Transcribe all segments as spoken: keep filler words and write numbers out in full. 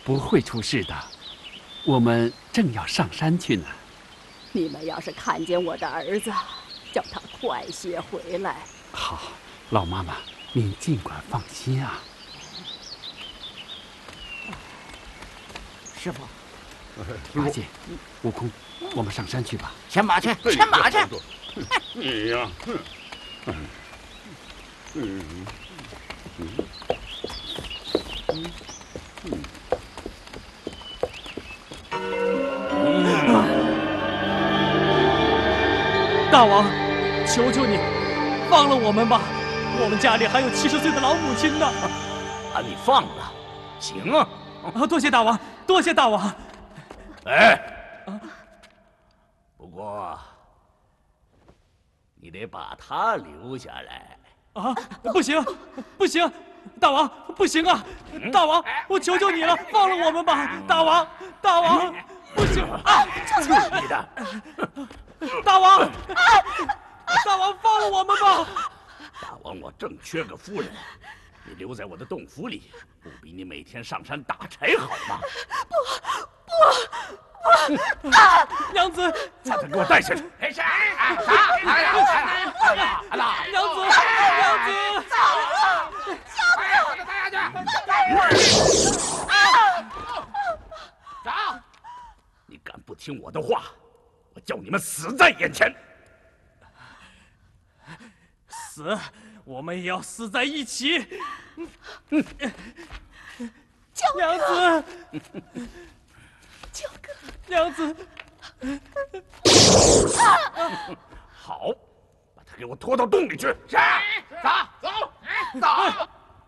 不会出事的。我们正要上山去呢。 你们要是看见我的儿子，叫他快些回来。 好，老妈妈，您尽管放心啊。 师傅， 八戒、悟空，我们上山去吧。 牵马去，牵马去！ 你呀，嗯嗯嗯嗯。大王，求求你，放了我们吧！我们家里还有七十岁的老母亲呢。 把你放了，行啊！ 啊，多谢大王，多谢大王。 哎，不过你得把他留下来。 啊，不行，不行，大王，不行啊！大王，我求求你了，放了我们吧！大王，大王，不行啊！ 你的。 大王，大王放了我们吧！ 大王，我正缺个夫人，你留在我的洞府里，不比你每天上山打柴好吗？ 不不不！啊、娘子， 把他给我带下去！ 没事， 啊！ 走， 娘子，娘子， 走了，把他带下去！ 走！你敢不听我的话？我叫你们死在眼前！ 死，我们也要死在一起！娘子， 九哥， 娘子， 好，把他给我拖到洞里去！ 是，走，走，走。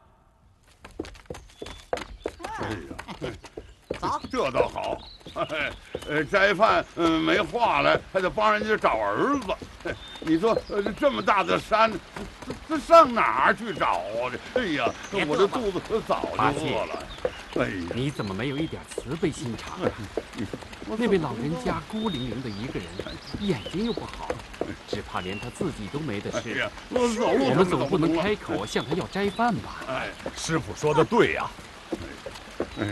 哎呀，走，这倒好。呃，斋饭嗯没话来，还得帮人家找儿子。你说呃这么大的山，这这上哪儿去找啊？哎呀，我这肚子早就饿了。哎呀， 你怎么没有一点慈悲心肠啊？那位老人家孤零零的一个人，眼睛又不好，只怕连他自己都没得吃。 我走路我们总不能开口向他要斋饭吧？ 哎， 师傅说的对呀。 哎。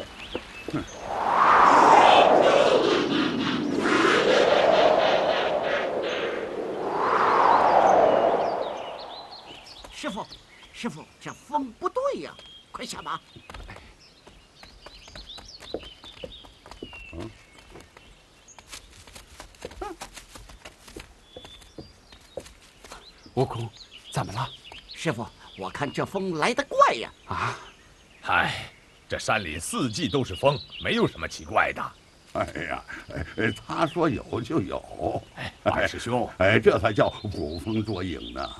师傅，师傅，这风不对呀，快下马！ 嗯。 悟空，怎么了？ 师傅，我看这风来得怪呀！ 啊！ 唉，这山里四季都是风，没有什么奇怪的。 哎呀，哎，他说有就有。 哎，八师兄， 哎，这才叫捕风捉影呢。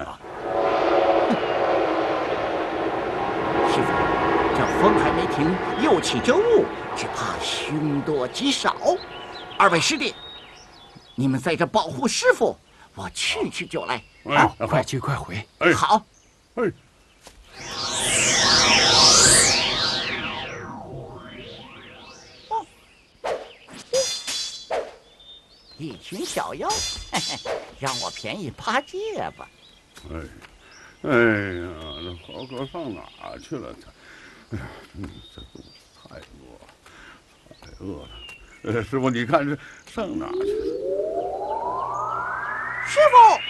师傅，这风还没停，又起这雾，只怕凶多吉少。二位师弟，你们在这保护师傅，我去去就来。 哎， 快去快回。 哎， 好。 哎。 一群小妖，嘿嘿，让我便宜八戒吧。 哎，哎呀，这猴哥上哪儿去了？他，哎呀，嗯，这肚子太饿了，太饿了。呃，师傅，你看这上哪儿去了？ 师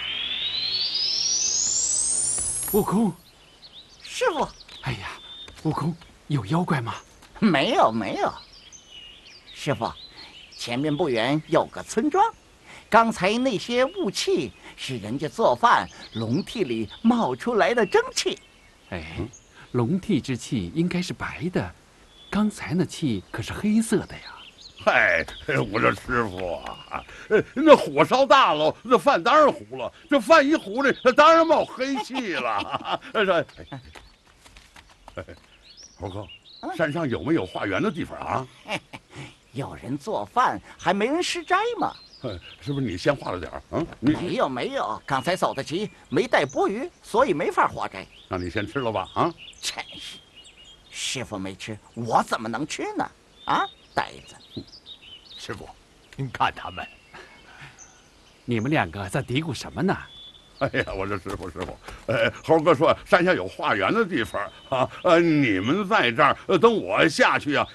傅，悟空， 师傅， 哎呀，悟空，有妖怪吗？ 没有，没有。师傅。前面不远有个村庄，刚才那些雾气是人家做饭笼屉里冒出来的蒸汽。 哎，笼屉之气应该是白的，刚才那气可是黑色的呀。 嗨，我这师傅啊，那火烧大了，这饭当然糊了。这饭一糊呢，那当然冒黑气了。这，哎，猴哥，山上有没有化缘的地方啊？ 有人做饭，还没人施斋吗？ 是不是你先化了点儿？嗯， 没有没有，刚才走得急，没带钵盂，所以没法化斋。 那你先吃了吧？啊， 真是，师傅没吃，我怎么能吃呢？啊，呆子！ 师傅，您看他们， 你们两个在嘀咕什么呢？ 哎呀，我说师傅师傅，呃，猴哥说山下有化缘的地方啊，呃，你们在这儿，呃，等我下去啊，